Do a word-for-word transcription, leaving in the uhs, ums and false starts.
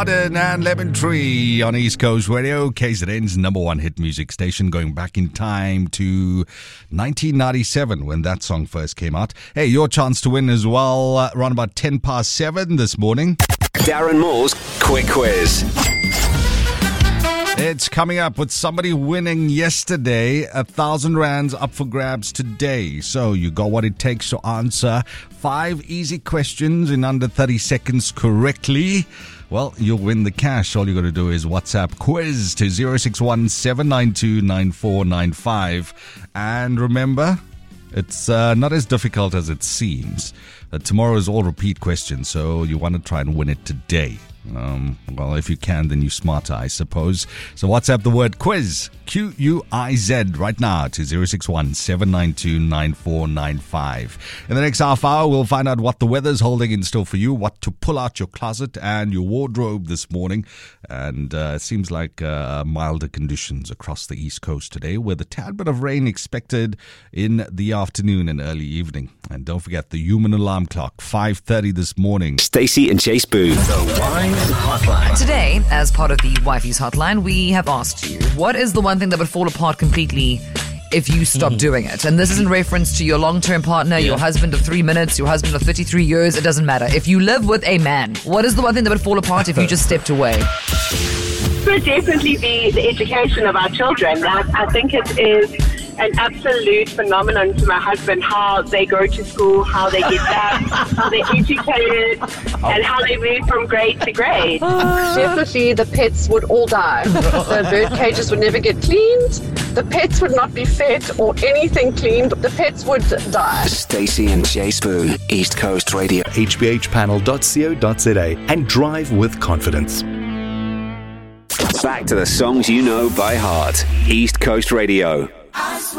And Lemon Tree on East Coast Radio, K Z N's number one hit music station, going back in time to nineteen ninety-seven when that song first came out. Hey, your chance to win as well, uh, around about ten past seven this morning. Darren Moore's Quick Quiz. It's coming up with somebody winning yesterday, a thousand rands up for grabs today. So you got what it takes to answer five easy questions in under thirty seconds correctly. Well, you'll win the cash. All you got to do is WhatsApp quiz to zero six one seven nine two nine four nine five. And remember, it's uh, not as difficult as it seems. Uh, tomorrow is all repeat questions, so you want to try and win it today. Um, well, if you can, then you're smarter, I suppose. So WhatsApp the word quiz, Q U I Z, right now to zero six one seven nine two nine four nine five. In the next half hour, we'll find out what the weather's holding in store for you, what to pull out your closet and your wardrobe this morning. And uh, it seems like uh, milder conditions across the East Coast today, with a tad bit of rain expected in the afternoon and early evening. And don't forget the human alarm clock, five thirty this morning. Stacey and Chase Booth. The Wife's Hotline. Today, as part of the Wifey's Hotline, we have asked you, what is the one thing that would fall apart completely if you stop mm. doing it? And this is in reference to your long-term partner, yeah. your husband of three minutes, your husband of thirty-three years, it doesn't matter. If you live with a man, what is the one thing that would fall apart if you just stepped away? It would definitely be the education of our children. I, I think it is an absolute phenomenon to my husband, how they go to school, how they get back, how they're educated, and how they move from grade to grade. Definitely the pets would all die. The bird cages would never get cleaned. The pets would not be fed or anything cleaned. The pets would die. Stacey and Jay Spoon, East Coast Radio. h b h panel dot co dot z a and drive with confidence. Back to the songs you know by heart. East Coast Radio.